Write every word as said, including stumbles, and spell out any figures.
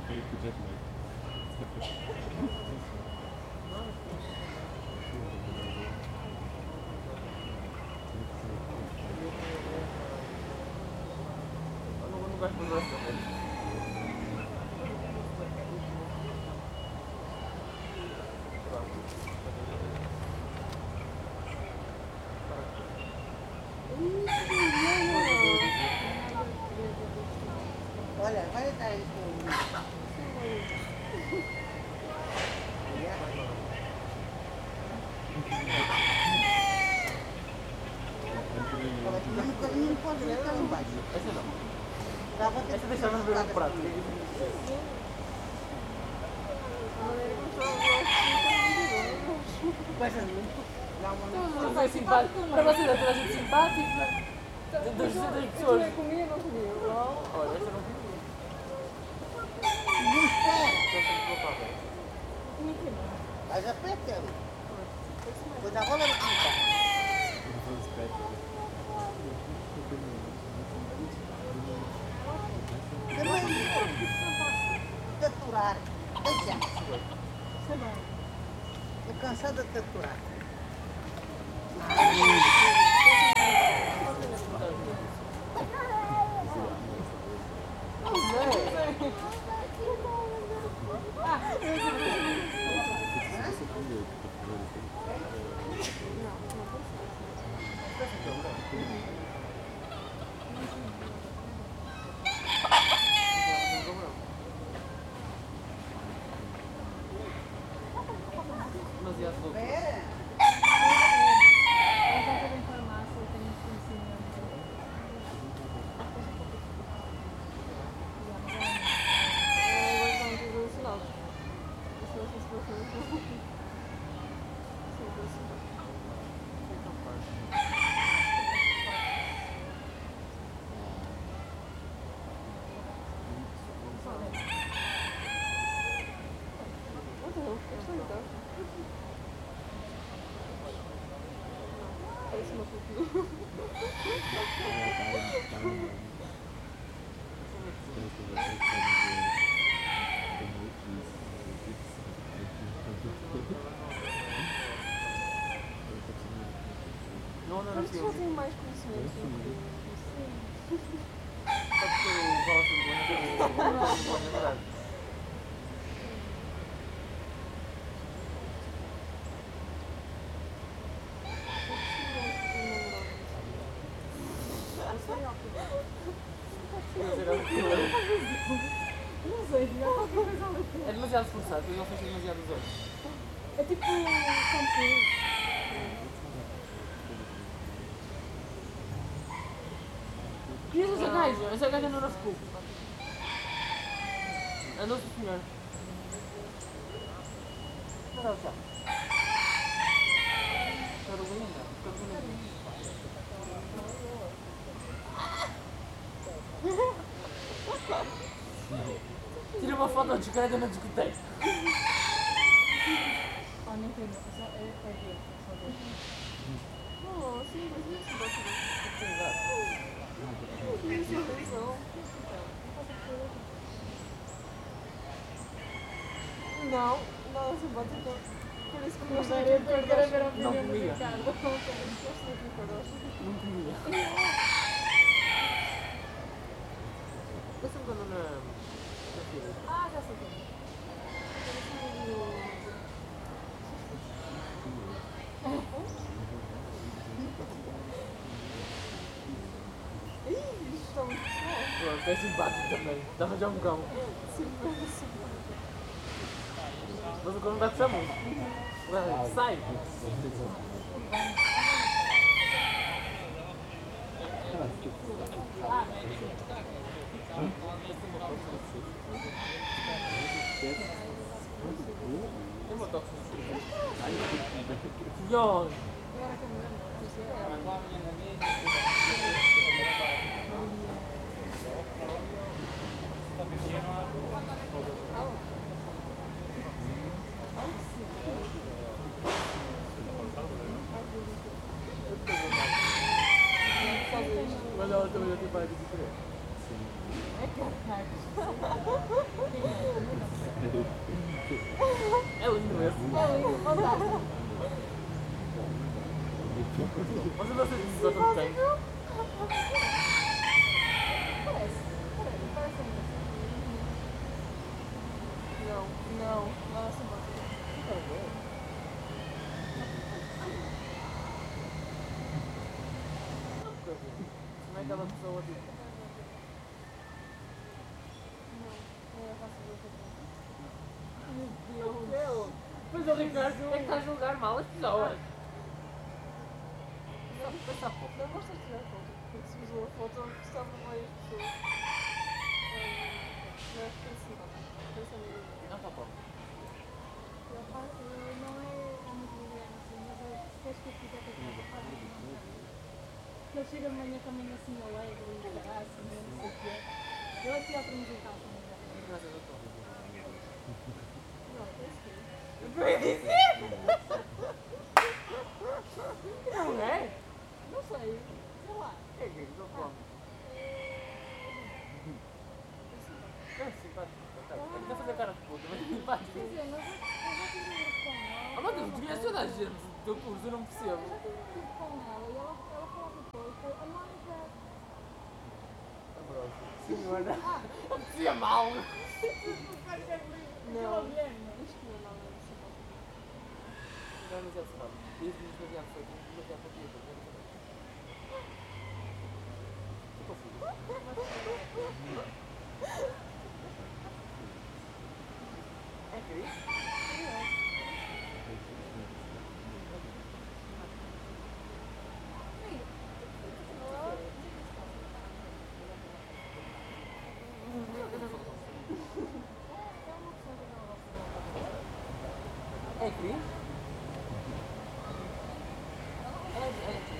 Foi pro jet lag. Eu não, não gosto de fazer essa. Olha, vai dar isso. Não pode levar lá embaixo. Essa não. Dava que Essa deixava no primeiro prato. Mas dá uma. Pra você simpático, pra você dar toda a gente simpática. Das duzentas pessoas. Eu comia, não comia. Olha, essa eu não comia. Não espera. Essa eu não comprava. Mas aperta ali. Vou dar rola no quintal. Taturar. Deixa. Tô cansado de taturar. Demasiado louco. Espera. Não, não, não. Eles já têm mais conhecimento. Só porque eu gosto de uma verdade. Não sei, já qualquer coisa ali. É demasiado esforçado, depois ele fecha demasiado os olhos. É tipo campus. Conheces essa gaja? Essa gaja não era ficou. É nosso senhor. Não era o chá. Carolina. Carolina. Tira uma foto de descarrega na discoteca. Ah, não entendo. Só é é ver. Só ver. Oh, sim, mas não se bate. Isso é atenção. Não, não, se bate com. Por isso que eu gostaria de perder ver a Não opinião do comia. Ricardo. Não quero. Gosto de Ricardo. Não comia. Pensa-me quando na. na fila. Ah, já sei como. Ih, isto está muito bom. Pronto, é simpático também. Dá já um cão. Mas o cão não vai puxar muito. Vai, sai! Tem uma toque de John! Mas ela também já tem pai de diferente. É que é É lindo, fantástico. Mas eu não sei se você tem. Parece. Parece. Parece ainda. Não, não. Nossa, mano. Como é aquela pessoa tipo. Não, eu faço ver Meu Deus! Pois o Ricardo é que está a julgar mal as pessoas. Só pensa pouco. Não gosto de tirar foto, porque se usou a foto, eu gostava mais as pessoas. Não é assim, parece amiga minha. Não está pouco. Eu faço, eu não é muito liviano assim, mas eu quero que eu fique até com a fase de não sabe. Eu chego amanhã também assim alegre e caralho, não sei o quê. Eu aqui a apresentar também. Graças a Deus. Não, parece que Eu ia dizer! Não é? não sei, sei lá. É que não como. É simpático. Ele está a fazer cara de puta, mas simpático. Quer dizer, mas eu eu já tive um grupo com ela. Ah, meu Deus, conheço toda a gente do teu curso, eu não Eu percebo. já tive um grupo com ela e ela, ela falava depois, foi a Mónica. Senhora, apetecia mal. Não. Não, isto não é nada disso. Não, mas é verdade. Desde que nos baseamos foi demasiado para ti, porque eu não sei. Estou confuso. É Cris? É Cris? Ela é